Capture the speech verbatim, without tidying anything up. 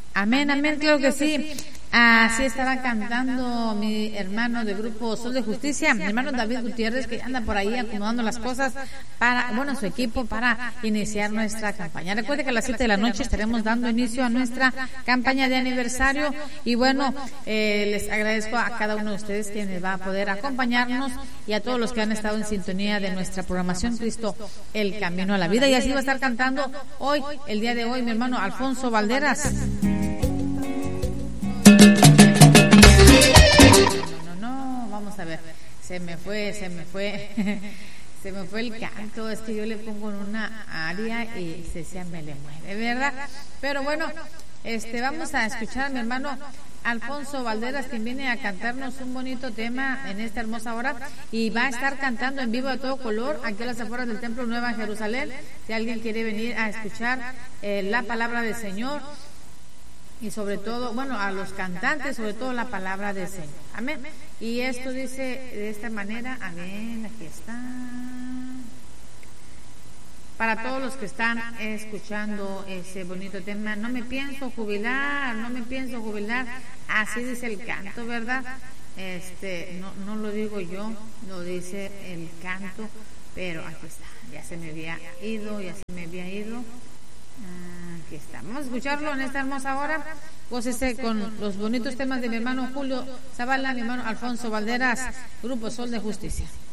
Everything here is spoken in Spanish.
Amén, amén, claro que sí. Así estará cantando mi hermano del grupo Sol de Justicia, mi hermano David Gutiérrez, que anda por ahí acomodando las cosas para, bueno, su equipo para iniciar nuestra campaña. Recuerde que a las siete de la noche estaremos dando inicio a nuestra campaña de aniversario y bueno, eh, les agradezco a cada uno de ustedes quienes va a poder acompañarnos y a todos los que han estado en sintonía de nuestra programación Cristo, el Camino a la Vida. Y así va a estar cantando hoy, el día de hoy, mi hermano Alfonso Valderas. No, no, no, vamos a ver, se me fue, se me fue, se me fue el canto, es que yo le pongo en una área y se, se me le muere, ¿verdad? Pero bueno, este, vamos a escuchar a mi hermano Alfonso Valderas, quien viene a cantarnos un bonito tema en esta hermosa hora y va a estar cantando en vivo a todo color aquí a las afueras del Templo Nueva Jerusalén. Si alguien quiere venir a escuchar eh, la palabra del Señor, y sobre todo, bueno, a los cantantes, sobre todo la palabra del Señor. Amén. Y esto dice de esta manera, amén, aquí está. Para todos los que están escuchando ese bonito tema, no me pienso jubilar, no me pienso jubilar, así dice el canto, ¿verdad? Este, no, no lo digo yo, lo dice el canto, pero aquí está, ya se me había ido, ya se me había ido. Aquí está. Vamos a escucharlo en esta hermosa hora. Gócese con los bonitos temas de mi hermano Julio Zavala, mi hermano Alfonso Valderas, Grupo Sol de Justicia.